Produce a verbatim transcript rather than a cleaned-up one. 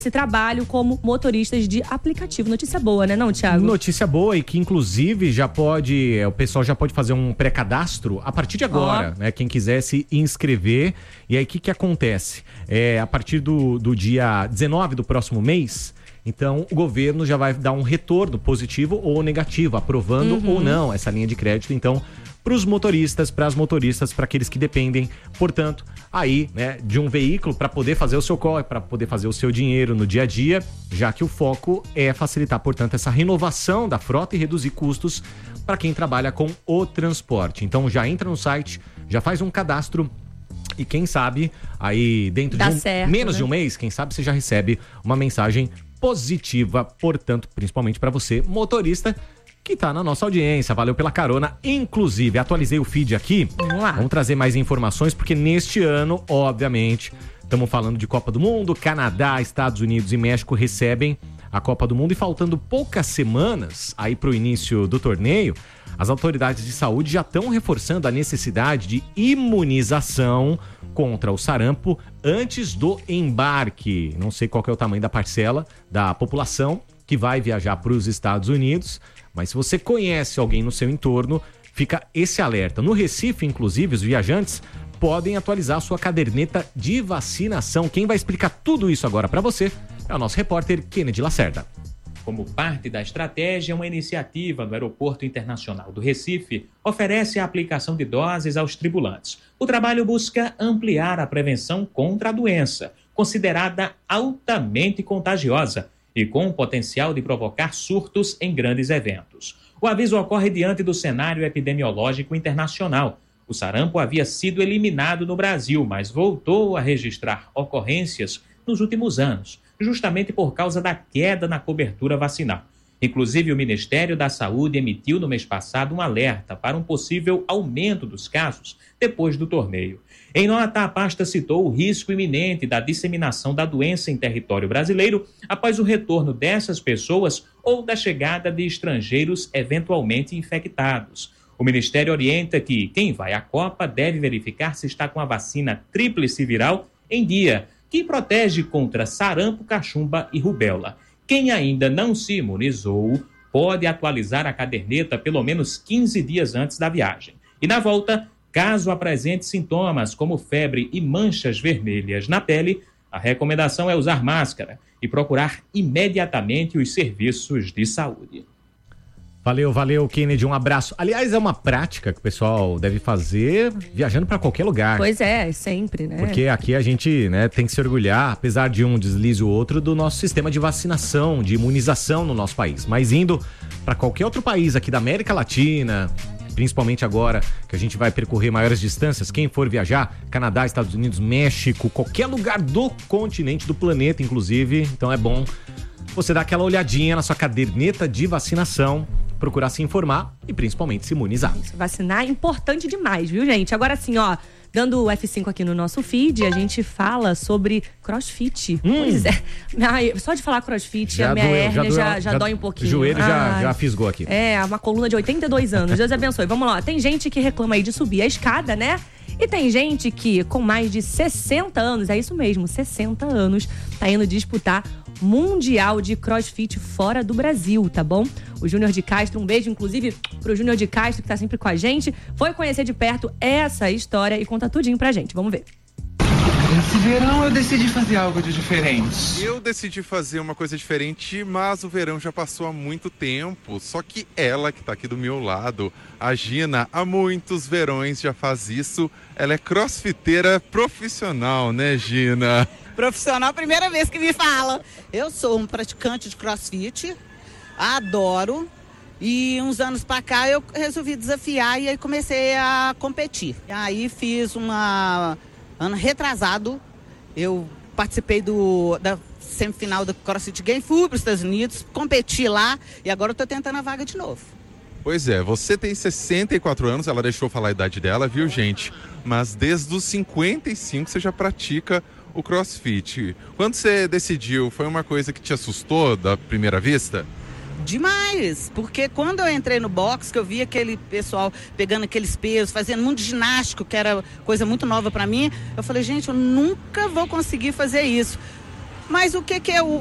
esse trabalho como motoristas de aplicativo. Notícia boa, né, não, Thiago? Notícia boa, e que inclusive já pode, o pessoal já pode fazer um pré-cadastro a partir de agora, oh. né? Quem quiser se inscrever. E aí o que que acontece? É, a partir do, do dia dezenove do próximo mês, então o governo já vai dar um retorno positivo ou negativo, aprovando uhum. ou não essa linha de crédito. Então, para os motoristas, para as motoristas, para aqueles que dependem, portanto, aí, né, de um veículo para poder fazer o seu corre, para poder fazer o seu dinheiro no dia a dia, já que o foco é facilitar, portanto, essa renovação da frota e reduzir custos para quem trabalha com o transporte. Então, já entra no site, já faz um cadastro e quem sabe, aí dentro Dá de um, certo, menos né? de um mês, quem sabe você já recebe uma mensagem positiva, portanto, principalmente para você, motorista, que tá na nossa audiência. Valeu pela carona. Inclusive, atualizei o feed aqui. Vamos lá. Vamos trazer mais informações, porque neste ano, obviamente, estamos falando de Copa do Mundo. Canadá, Estados Unidos e México recebem a Copa do Mundo. E faltando poucas semanas aí pro início do torneio, as autoridades de saúde já estão reforçando a necessidade de imunização contra o sarampo antes do embarque. Não sei qual que é o tamanho da parcela da população que vai viajar para os Estados Unidos, mas se você conhece alguém no seu entorno, fica esse alerta. No Recife, inclusive, os viajantes podem atualizar a sua caderneta de vacinação. Quem vai explicar tudo isso agora para você é o nosso repórter Kennedy Lacerda. Como parte da estratégia, uma iniciativa no Aeroporto Internacional do Recife oferece a aplicação de doses aos tripulantes. O trabalho busca ampliar a prevenção contra a doença, considerada altamente contagiosa e com o potencial de provocar surtos em grandes eventos. O aviso ocorre diante do cenário epidemiológico internacional. O sarampo havia sido eliminado no Brasil, mas voltou a registrar ocorrências nos últimos anos, justamente por causa da queda na cobertura vacinal. Inclusive, o Ministério da Saúde emitiu no mês passado um alerta para um possível aumento dos casos depois do torneio. Em nota, a pasta citou o risco iminente da disseminação da doença em território brasileiro após o retorno dessas pessoas ou da chegada de estrangeiros eventualmente infectados. O Ministério orienta que quem vai à Copa deve verificar se está com a vacina tríplice viral em dia, que protege contra sarampo, cachumba e rubéola. Quem ainda não se imunizou pode atualizar a caderneta pelo menos quinze dias antes da viagem. E na volta, caso apresente sintomas como febre e manchas vermelhas na pele, a recomendação é usar máscara e procurar imediatamente os serviços de saúde. Valeu, valeu, Kennedy, um abraço. Aliás, é uma prática que o pessoal deve fazer viajando para qualquer lugar. Pois é, sempre, né? Porque aqui a gente, né, tem que se orgulhar, apesar de um deslize o outro, do nosso sistema de vacinação, de imunização no nosso país. Mas indo para qualquer outro país aqui da América Latina, principalmente agora que a gente vai percorrer maiores distâncias, quem for viajar, Canadá, Estados Unidos, México, qualquer lugar do continente, do planeta, inclusive, então é bom você dar aquela olhadinha na sua caderneta de vacinação, procurar se informar e principalmente se imunizar. Isso, vacinar é importante demais, viu, gente? Agora sim, ó, dando o F cinco aqui no nosso feed, a gente fala sobre crossfit. Hum. Pois é. Ai, só de falar crossfit, já a minha doeu, hérnia já, doeu, já, já, já dói um pouquinho. O joelho já, já fisgou aqui. É, uma coluna de oitenta e dois anos. Deus abençoe. Vamos lá. Tem gente que reclama aí de subir a escada, né? E tem gente que, com mais de sessenta anos, é isso mesmo, sessenta anos, tá indo disputar Mundial de Crossfit fora do Brasil, tá bom? O Júnior de Castro, um beijo, inclusive, pro Júnior de Castro, que tá sempre com a gente, foi conhecer de perto essa história e conta tudinho pra gente. Vamos ver. Esse verão eu decidi fazer algo de diferente. Eu decidi fazer uma coisa diferente, mas o verão já passou há muito tempo. Só que ela, que tá aqui do meu lado, a Gina, há muitos verões já faz isso. Ela é crossfiteira profissional, né, Gina? Profissional, primeira vez que me fala. Eu sou um praticante de crossfit, adoro. E uns anos pra cá eu resolvi desafiar e aí comecei a competir. E aí fiz uma... Ano retrasado, eu participei do, da semifinal do CrossFit Games, fui para os Estados Unidos, competi lá e agora eu tô tentando a vaga de novo. Pois é, você tem sessenta e quatro anos, ela deixou falar a idade dela, viu, gente? Mas desde os cinquenta e cinco você já pratica o CrossFit. Quando você decidiu, foi uma coisa que te assustou da primeira vista? Demais, porque quando eu entrei no box, que eu vi aquele pessoal pegando aqueles pesos, fazendo muito ginástico, que era coisa muito nova pra mim, eu falei, gente, eu nunca vou conseguir fazer isso. Mas o que, que é o